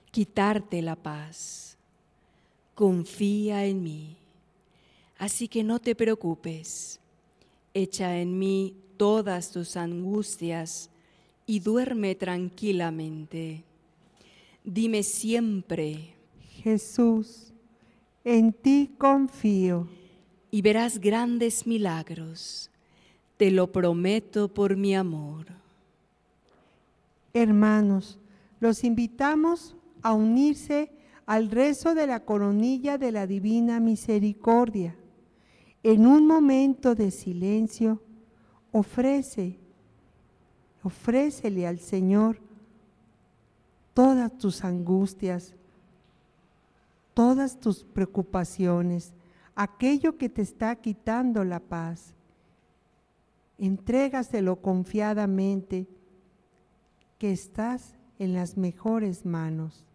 quitarte la paz. Confía en mí, así que no te preocupes. Echa en mí todas tus angustias y duerme tranquilamente. Dime siempre, Jesús, en ti confío. y verás grandes milagros. Te lo prometo por mi amor. Hermanos, los invitamos a unirse al rezo de la coronilla de la Divina Misericordia. En un momento de silencio, ofrécele al Señor todas tus angustias, todas tus preocupaciones, aquello que te está quitando la paz. Entrégaselo confiadamente, que estás en las mejores manos.